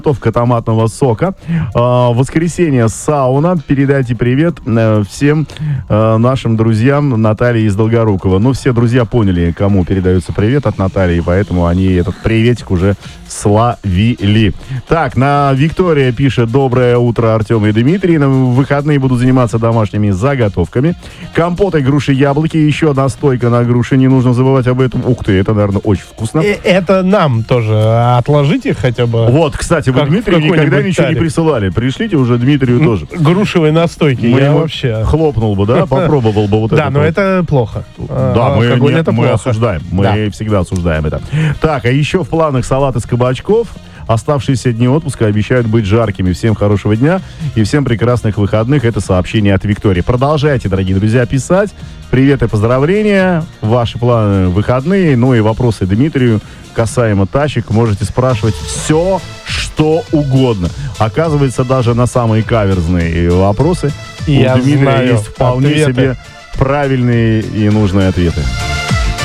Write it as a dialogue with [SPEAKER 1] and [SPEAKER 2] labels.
[SPEAKER 1] Готовка томатного сока. Воскресенье сауна. Передайте привет всем нашим друзьям Наталье из Долгорукова. Ну, все друзья поняли, кому передается привет от Натальи, поэтому они этот приветик уже словили. Так, Виктория пишет: доброе утро, Артем и Дмитрий. На выходные буду заниматься домашними заготовками. Компоты, груши, яблоки. Еще настойка на груши. Не нужно забывать об этом. Ух ты, это, наверное, очень вкусно.
[SPEAKER 2] Это нам тоже отложите хотя бы.
[SPEAKER 1] Вот, кстати, вы Дмитрию никогда ничего не присылали. Пришлите уже Дмитрию тоже.
[SPEAKER 2] Грушевые настойки. Я вообще
[SPEAKER 1] хлопнул бы, да? Попробовал бы вот это.
[SPEAKER 2] Да, но это плохо.
[SPEAKER 1] Да, мы осуждаем. Мы всегда осуждаем это. Так, а еще в планах салат из кабачков. Оставшиеся дни отпуска обещают быть жаркими. Всем хорошего дня и всем прекрасных выходных. Это сообщение от Виктории. Продолжайте, дорогие друзья, писать. Привет и поздравления. Ваши планы выходные, ну и вопросы Дмитрию касаемо тачек. Можете спрашивать все, что угодно. Оказывается, даже на самые каверзные вопросы у Дмитрия есть вполне себе правильные и нужные ответы.